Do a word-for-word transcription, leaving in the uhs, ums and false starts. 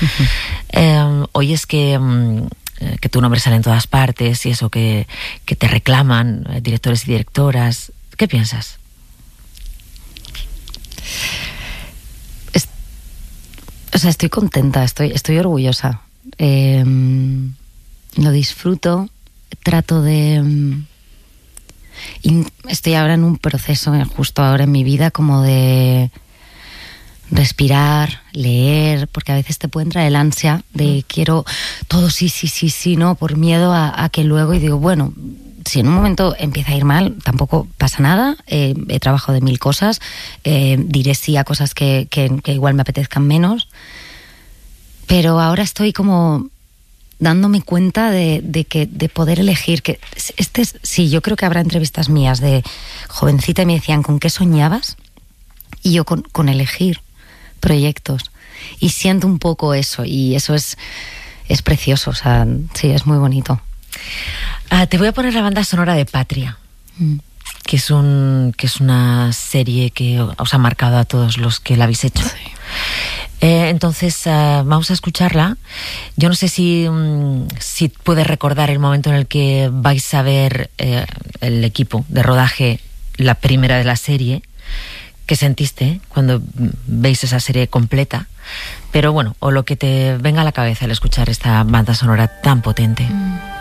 Uh-huh. Eh, oyes que, que tu nombre sale en todas partes y eso, que, que te reclaman eh, directores y directoras. ¿Qué piensas? Es, o sea, estoy contenta, estoy, estoy orgullosa. Eh, lo disfruto, trato de... Y estoy ahora en un proceso, justo ahora en mi vida, como de respirar, leer, porque a veces te puede entrar el ansia de quiero todo sí, sí, sí, sí, no, por miedo a, a que luego, y digo, bueno, si en un momento empieza a ir mal, tampoco pasa nada, eh, he trabajado de mil cosas, eh, diré sí a cosas que, que, que igual me apetezcan menos, pero ahora estoy como dándome cuenta de, de que de poder elegir, que este es, sí, yo creo que habrá entrevistas mías de jovencita y me decían ¿con qué soñabas? Y yo con, con elegir proyectos, y siento un poco eso, y eso es, es precioso, o sea, sí, es muy bonito. Ah, te voy a poner la banda sonora de Patria, mm. que es un que es una serie que os ha marcado a todos los que la habéis hecho. Sí. Eh, entonces uh, vamos a escucharla. Yo no sé si, um, si puedes recordar el momento en el que vais a ver eh, el equipo de rodaje, la primera de la serie. ¿Qué sentiste cuando veis esa serie completa? Pero bueno, o lo que te venga a la cabeza al escuchar esta banda sonora tan potente. Mm.